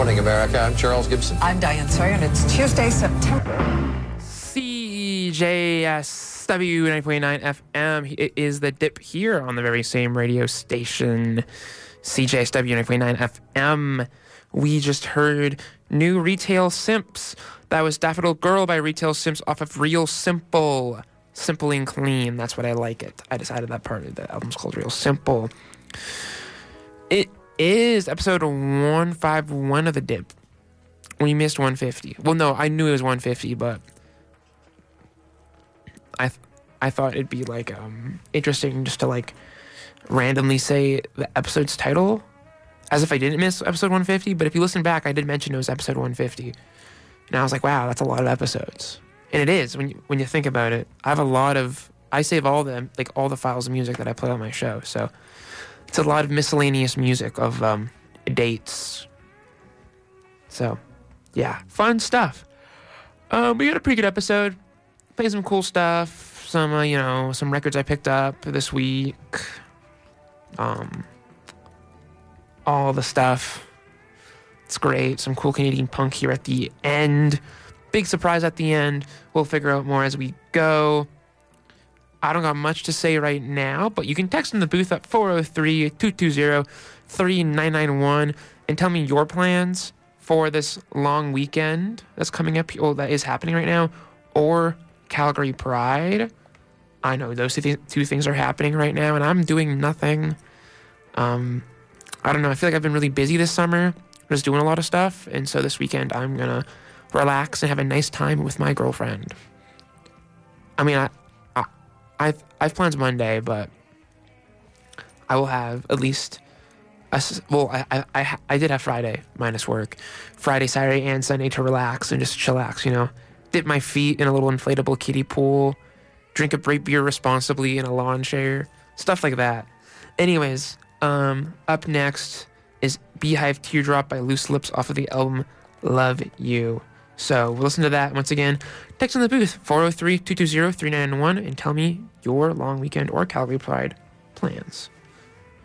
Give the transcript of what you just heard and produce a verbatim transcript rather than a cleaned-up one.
morning, America. I'm Charles Gibson. I'm Diane Sawyer, and it's Tuesday, September. C J S W ninety point nine F M. It is the Dip here on the very same radio station, C J S W ninety point nine F M. We just heard New Retail Simps. That was Daffodil Girl by Retail Simps off of Real Simple. Simple and clean. That's what I like it. I decided that part of the album's called Real Simple. It is episode one fifty-one of the Dip. We missed one fifty. Well, no, I knew it was one fifty, but I th- I thought it'd be like um interesting just to like randomly say the episode's title as if I didn't miss episode one fifty. But if you listen back, I did mention it was episode one fifty, and I was like, wow, that's a lot of episodes. And it is when you, when you think about it. I have a lot of I save all the like all the files of music that I play on my show, so it's a lot of miscellaneous music of um, dates. So, yeah, fun stuff. Um, we got a pretty good episode. Played some cool stuff. Some, uh, you know, some records I picked up this week. Um, all the stuff. It's great. Some cool Canadian punk here at the end. Big surprise at the end. We'll figure out more as we go. I don't got much to say right now, but you can text in the booth at four oh three, two two zero, three nine nine one and tell me your plans for this long weekend that's coming up, or that is happening right now, or Calgary Pride. I know those two, th- two things are happening right now, and I'm doing nothing. Um, I don't know. I feel like I've been really busy this summer, just doing a lot of stuff, and so this weekend I'm going to relax and have a nice time with my girlfriend. I mean, I, I, I've, I've plans Monday, but I will have at least, a, well, I, I, I did have Friday minus work, Friday, Saturday, and Sunday to relax and just chillax, you know, dip my feet in a little inflatable kiddie pool, drink a break beer responsibly in a lawn chair, stuff like that. Anyways, um, up next is Beehive Teardrop by Loose Lips off of the album Love You. So we'll listen to that once again. Text in the booth, four oh three, two two zero, three nine nine one, and tell me your long weekend or Calgary Pride plans.